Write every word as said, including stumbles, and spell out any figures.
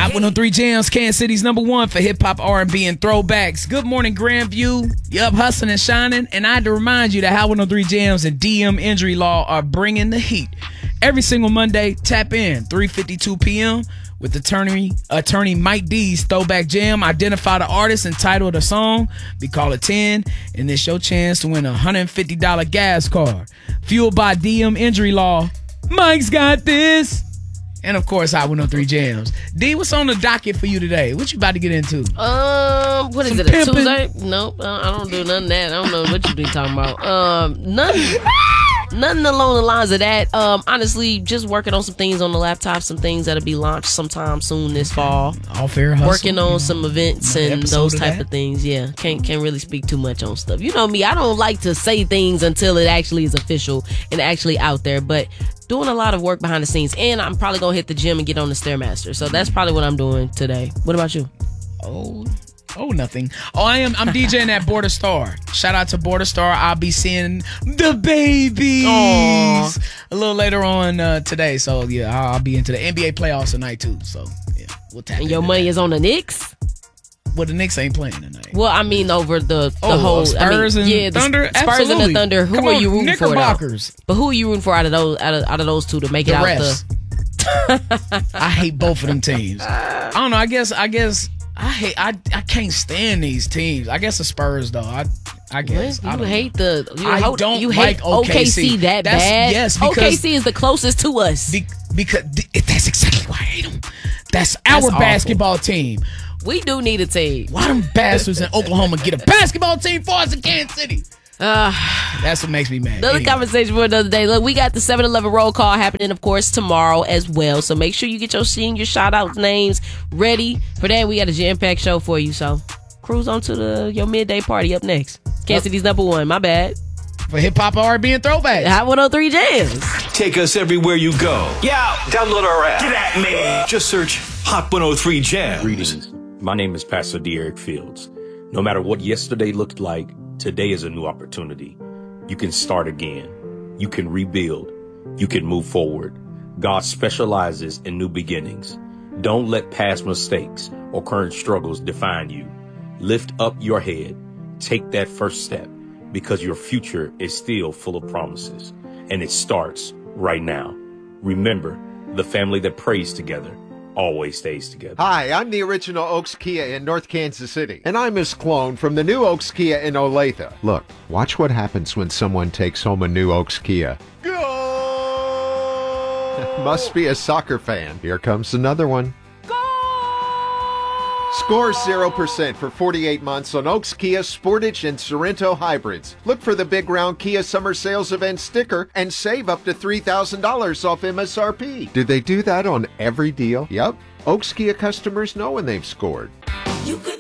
Hot one oh three Jams, Kansas City's number one for hip-hop, R and B, and throwbacks. Good morning, Grandview. You up hustling and shining? And I had to remind you that Hot one oh three Jams and D M Injury Law are bringing the heat. Every single Monday, tap in, three fifty-two p.m. with attorney attorney Mike D's Throwback Jam. Identify the artist and title of the song. Be caller ten, and it's your chance to win a one hundred fifty dollars gas card. Fueled by D M Injury Law. Mike's got this. And, of course, Hot one oh three Jams. D, what's on the docket for you today? What you about to get into? Um, what is Some it, a pimping? Tuesday? Nope, I don't do none of that. I don't know what you been talking about. Um, nothing, nothing along the lines of that. Um, honestly, just working on some things on the laptop, some things that'll be launched sometime soon this fall. All fair hustle. Working on some events Another and episode those of type that? of things. Yeah, can't can't really speak too much on stuff. You know me, I don't like to say things until it actually is official and actually out there. But doing a lot of work behind the scenes, and I'm probably gonna hit the gym and get on the Stairmaster. So that's probably what I'm doing today. What about you? Oh, oh, nothing. Oh, I am. I'm DJing at Border Star. Shout out to Border Star. I'll be seeing the babies Aw. a little later on uh, today. So yeah, I'll, I'll be into the N B A playoffs tonight too. So yeah, we'll tap. And your into money that. is on the Knicks? Well, the Knicks ain't playing tonight. Well, I mean over the, the Oh, whole Spurs I mean, and yeah, the Thunder? Spurs Absolutely. and the Thunder. Who Come are on, you rooting for? Though? Knickerbockers. But who are you rooting for out of those out of, out of those two to make The it out refs. the? I hate both of them teams. I don't know. I guess. I guess. I hate. I. I can't stand these teams. I guess the Spurs though. I. I guess. You I don't hate the. You I ho- don't you like hate O K C. O K C that That's- bad. yes, because- O K C is the closest to us. Be, because th- that's exactly why I hate them. That's our That's awful. basketball team. We do need a team. Why them bastards in Oklahoma get a basketball team for us in Kansas City? Uh, That's what makes me mad. Another Anyway. conversation for another day. Look, we got the seven eleven roll call happening, of course, tomorrow as well. So make sure you get your senior shout out names ready. For that, we got a jam-packed show for you. So cruise on to the your midday party up next. Kansas City's number one. My bad. For hip hop, R and B, and throwbacks. Hot one oh three Jams. Take us everywhere you go. Yeah, download our app. Get at me. Just search Hot one oh three Jams. Greetings. My name is Pastor Derek Fields. No matter what yesterday looked like, today is a new opportunity. You can start again. You can rebuild. You can move forward. God specializes in new beginnings. Don't let past mistakes or current struggles define you. Lift up your head. Take that first step, because your future is still full of promises, and it starts right now. Remember, the family that prays together always stays together. Hi, I'm the original Oaks Kia in North Kansas City. And I'm Miss Clone from the new Oaks Kia in Olathe. Look, watch what happens when someone takes home a new Oaks Kia. Go! Must be a soccer fan. Here comes another one. Score zero percent for forty-eight months on Oaks Kia Sportage and Sorrento hybrids. Look for the big round Kia Summer Sales Event sticker and save up to three thousand dollars off M S R P. Do they do that on every deal? Yep. Oaks Kia customers know when they've scored. You could